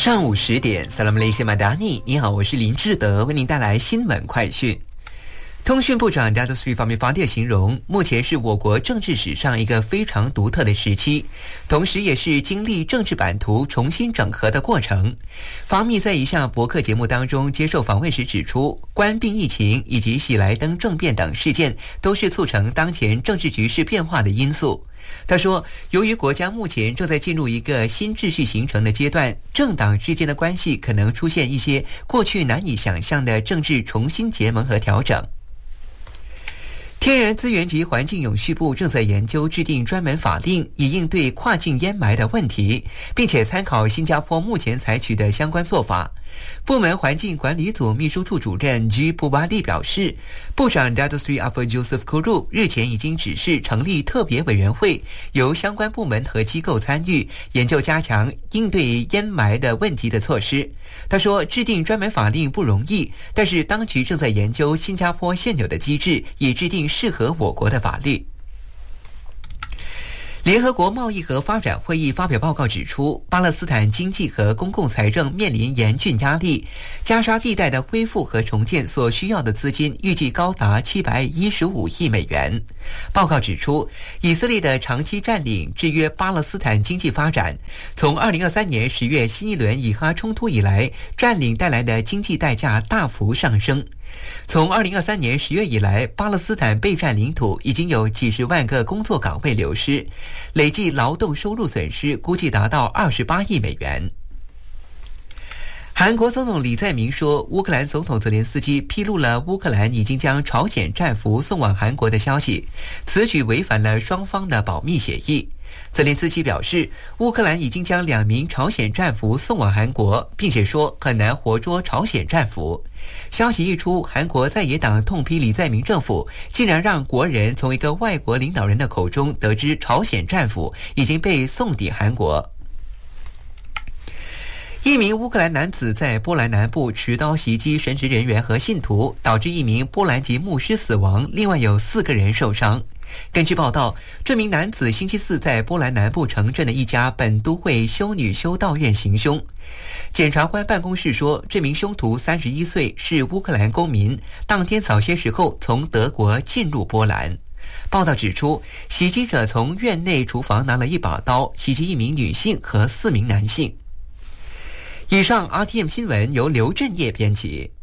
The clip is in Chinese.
上午10点 Salam Malaysia Madani， 你好，我是林志德，为您带来新闻快讯。通讯部长 Datuk Seri Fahmi Fadzil 形容，目前是我国政治史上一个非常独特的时期，同时也是经历政治版图重新整合的过程。Fahmi在一项博客节目当中接受访问时指出，冠病疫情以及喜来登政变等事件都是促成当前政治局势变化的因素。他说，由于国家目前正在进入一个新秩序形成的阶段，政党之间的关系可能出现一些过去难以想象的政治重新结盟和调整。天然资源及环境永续部正在研究制定专门法令，以应对跨境淹埋的问题，并且参考新加坡目前采取的相关做法。部门环境管理组秘书处主任 G. Pubadi 表示，部长 Datuk Seri Afur Joseph Kuru 日前已经指示成立特别委员会，由相关部门和机构参与研究加强应对淹埋的问题的措施。他说，制定专门法令不容易，但是当局正在研究新加坡现有的机制，以制定适合我国的法律。联合国贸易和发展会议发表报告指出，巴勒斯坦经济和公共财政面临严峻压力，加沙地带的恢复和重建所需要的资金预计高达715亿美元。报告指出，以色列的长期占领制约巴勒斯坦经济发展，从2023年10月新一轮以哈冲突以来，占领带来的经济代价大幅上升。从2023年10月以来，巴勒斯坦被占领土已经有几十万个工作岗位流失，累计劳动收入损失估计达到28亿美元。韩国总统李在明说，乌克兰总统泽连斯基披露了乌克兰已经将朝鲜战俘送往韩国的消息，此举违反了双方的保密协议。泽连斯基表示，乌克兰已经将2名朝鲜战俘送往韩国，并且说很难活捉朝鲜战俘。消息一出，韩国在野党痛批李在明政府竟然让国人从一个外国领导人的口中得知朝鲜战俘已经被送抵韩国。一名乌克兰男子在波兰南部持刀袭击神职人员和信徒，导致一名波兰籍牧师死亡，另外有4个人受伤。根据报道，这名男子星期四在波兰南部城镇的一家本都会修女修道院行凶。检察官办公室说，这名凶徒31岁，是乌克兰公民，当天早些时候从德国进入波兰。报道指出，袭击者从院内厨房拿了一把刀，袭击一名女性和4名男性。以上 RTM 新闻由刘振业编辑。